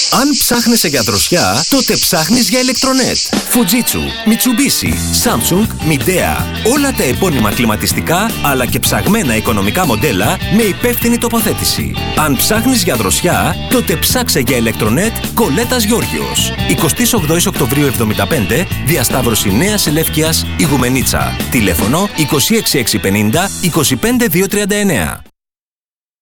Αν ψάχνεσαι για δροσιά, τότε ψάχνεις για ηλεκτρονέτ. Fujitsu, Mitsubishi, Samsung, Midea. Όλα τα επώνυμα κλιματιστικά, αλλά και ψαγμένα οικονομικά μοντέλα με υπεύθυνη τοποθέτηση. Αν ψάχνεις για δροσιά, τότε ψάξε για ηλεκτρονέτ Κολέτας Γιώργιος. 28 Οκτωβρίου 75, διασταύρωση Νέας Ελεύκειας, Ιγουμενίτσα. Τηλέφωνο 26650 25239.